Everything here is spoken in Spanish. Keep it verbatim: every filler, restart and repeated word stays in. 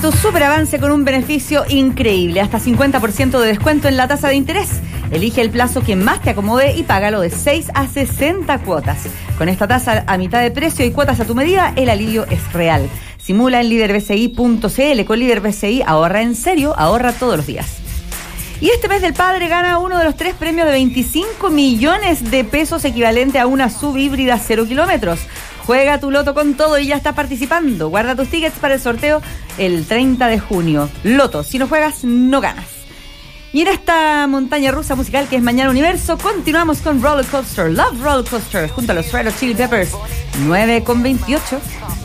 tu super avance con un beneficio increíble, hasta cincuenta por ciento de descuento en la tasa de interés. Elige el plazo que más te acomode y págalo de seis a sesenta cuotas. Con esta tasa a mitad de precio y cuotas a tu medida, el alivio es real. Simula en líder b c i punto c l. Con Líder B C I, ahorra en serio, ahorra todos los días. Y este mes del padre gana uno de los tres premios de veinticinco millones de pesos, equivalente a una sub híbrida cero kilómetros. Juega tu loto con todo y ya estás participando. Guarda tus tickets para el sorteo el treinta de junio. Loto, si no juegas, no ganas. Y en esta montaña rusa musical que es Mañana Universo, continuamos con Roller Coaster, Love Roller Coaster, junto a los Red Hot Chili Peppers, nueve con veintiocho.